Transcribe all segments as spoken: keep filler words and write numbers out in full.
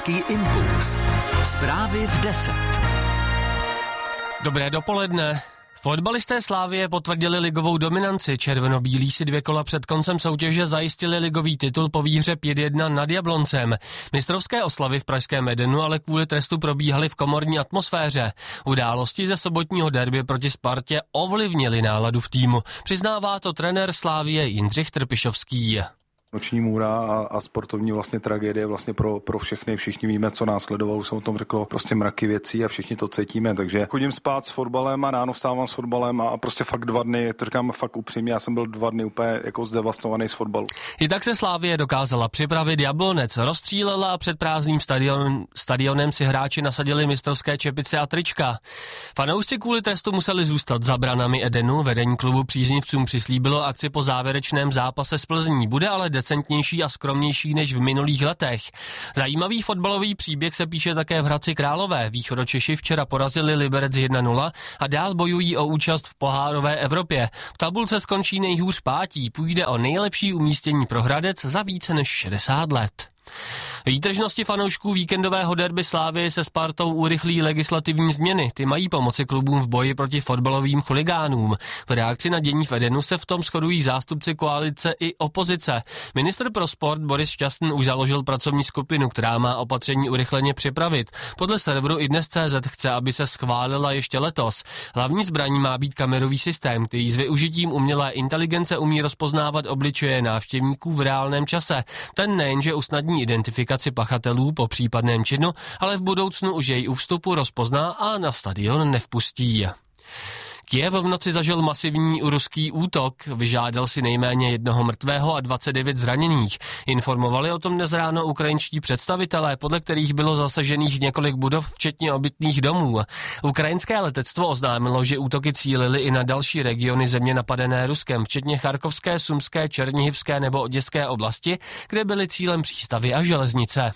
Impuls. Zprávy v deset. Dobré dopoledne. Fotbalisté Slavie potvrdili ligovou dominanci. Červenobílí si dvě kola před koncem soutěže zajistili ligový titul po výhře pět jedna nad Jabloncem. Mistrovské oslavy v pražském Edenu ale kvůli trestu probíhaly v komorní atmosféře. Události ze sobotního derby proti Spartě ovlivnily náladu v týmu. Přiznává to trenér Slavie Jindřich Trpišovský. Noční můra a, a sportovní vlastně tragédie vlastně pro, pro všechny, všichni víme, co následovalo, už jsem o tom řekl, prostě mraky věcí a všichni to cítíme, takže chodím spát s fotbalem a ráno vstávám s fotbalem a prostě fakt dva dny, to říkám fakt upřímně, já jsem byl dva dny úplně jako zdevastovaný z fotbalu. I tak se Slavie dokázala připravit. Jablonec rozstřílela a před prázdným stadion, stadionem si hráči nasadili mistrovské čepice a trička. Fanoušci kvůli trestu museli zůstat za branami Edenu, vedení klubu příznivcům přislíbilo akci po závěrečném zápase s Plzní, bude ale decentnější a skromnější než v minulých letech. Zajímavý fotbalový příběh se píše také v Hradci Králové. Východočeši včera porazili Liberec jedna nula a dál bojují o účast v pohárové Evropě. V tabulce skončí nejhůř pátí, půjde o nejlepší umístění pro Hradec za více než šedesát let. Výtržnosti fanoušků víkendového derby Slavie se Spartou urychlí legislativní změny. Ty mají pomoci klubům v boji proti fotbalovým chuligánům. V reakci na dění v Edenu se v tom shodují zástupci koalice i opozice. Ministr pro sport Boris Šťastný už založil pracovní skupinu, která má opatření urychleně připravit. Podle serveru iDnes tečka cé zet chce, aby se schválila ještě letos. Hlavní zbraní má být kamerový systém, který s využitím umělé inteligence umí rozpoznávat obličeje návštěvníků v reálném čase. Ten nejenže usnadní identifikaci pachatelů po případném činu, ale v budoucnu už jej u vstupu rozpozná a na stadion nevpustí. Kyjev v noci zažil masivní ruský útok, vyžádal si nejméně jednoho mrtvého a dvacet devět zraněných. Informovali o tom dnes ráno ukrajinští představitelé, podle kterých bylo zasažených několik budov, včetně obytných domů. Ukrajinské letectvo oznámilo, že útoky cílily i na další regiony země napadené Ruskem, včetně Charkovské, Sumské, Černihivské nebo Oděské oblasti, kde byly cílem přístavy a železnice.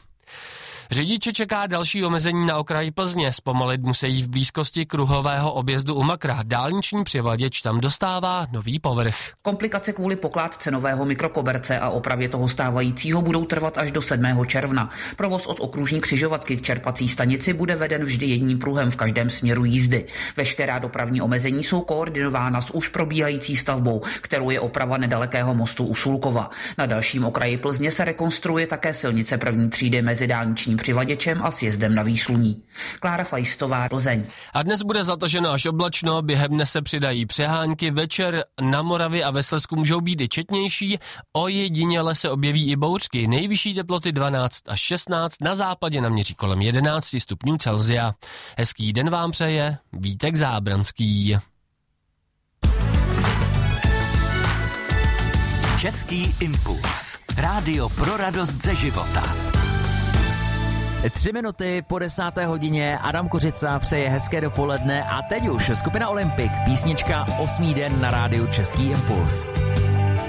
Řidiče čeká další omezení na okraji Plzně. Zpomalit musí v blízkosti kruhového objezdu u Makra. Dálniční přivaděč tam dostává nový povrch. Komplikace kvůli pokládce nového mikrokoberce a opravě toho stávajícího budou trvat až do sedmého června. Provoz od okružní křižovatky k čerpací stanici bude veden vždy jedním pruhem v každém směru jízdy. Veškerá dopravní omezení jsou koordinována s už probíhající stavbou, kterou je oprava nedalekého mostu u Sulkova. Na dalším okraji Plzně se rekonstruuje také silnice první třídy mezi dálniční přivaděčem a sjezdem na Výsluní. Klára Fajstová, Plzeň. A dnes bude zataženo až oblačno, během dne se přidají přehánky, večer na Moravě a ve Slezsku můžou být i četnější, ojediněle se objeví i bouřky, nejvyšší teploty dvanáct až šestnáct, na západě naměří kolem jedenáct stupňů Celsia. Hezký den vám přeje Vítek Zábranský. Český impuls. Rádio pro radost ze života. Tři minuty po desáté hodině, Adam Kořica přeje hezké dopoledne a teď už skupina Olympik, písnička Osmý den na rádiu Český impuls.